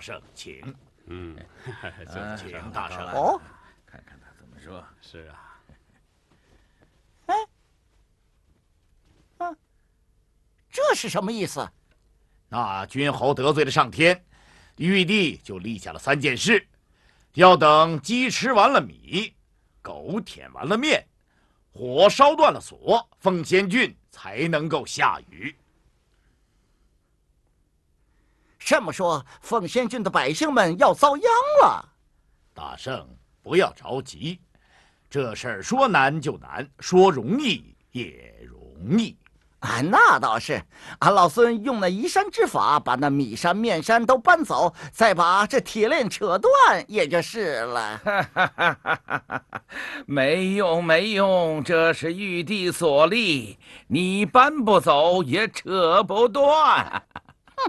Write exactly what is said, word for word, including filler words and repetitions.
圣，请。 嗯， 呃、请大圣。 哦， 看看他怎么说。 是啊。 哎，啊，这是什么意思？ 那君侯得罪了上天，玉帝就立下了三件事：要等鸡吃完了米，狗舔完了面，火烧断了锁，凤仙郡才能够下雨。 这么说，凤仙郡的百姓们要遭殃了。 大圣，不要着急，这事儿说难就难，说容易也容易。 啊，那倒是。俺老孙用那移山之法，把那米山、面山都搬走，再把这铁链扯断，也就是了。 没用，没用，这是玉帝所立，你搬不走也扯不断。